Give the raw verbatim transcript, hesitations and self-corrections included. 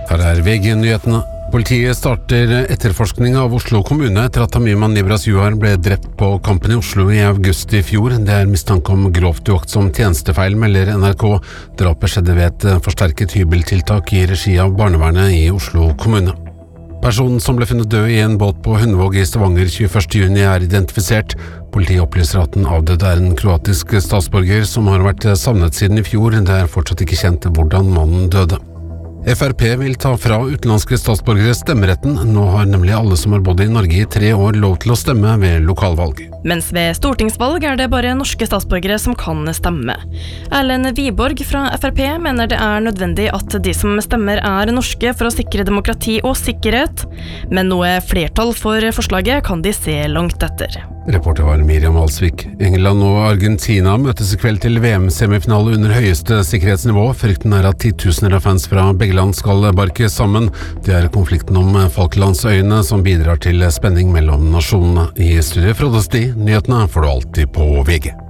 Her er V G-nyhetene. Politiet starter etterforskning av Oslo kommune etter at Tamima Nibras Juhar ble drept på Kampen i Oslo i august i fjor. Det er mistanke om grovt uaktsom tjenestefeil, melder N R K. Drapet skjedde ved et forsterket hybeltiltak i regi av barnevernet i Oslo kommune. Personen som ble funnet død i en båt på Hundvåg i Stavanger tjueførste juni er identifisert. Politiet opplyser at den avdøde er en kroatisk statsborger som har vært savnet siden i fjor. Det er fortsatt ikke kjent hvordan mannen døde. F R P vil ta fra utenlandske statsborgere stemmeretten. Nå har nemlig alle som har bodd i Norge i tre år lov til å stemme ved lokalvalg. Mens ved stortingsvalg er det bare norske statsborgere som kan stemme. Erlend Wiborg fra F R P mener det er nødvendig at de som stemmer er norske for å sikre demokrati og sikkerhet, men noe flertall for forslaget kan de se langt etter. Reporter var Miriam Alsvik. England og Argentina møtes i kveld til V M-semifinale under høyeste sikkerhetsnivå. Frykten er at titusener av fans fra begge land skal barke sammen. Det er konflikten om Falklandsøyene som bidrar til spenning mellom nasjonene. I studiet fra Frode Sti, nyhetene får du alltid på V G.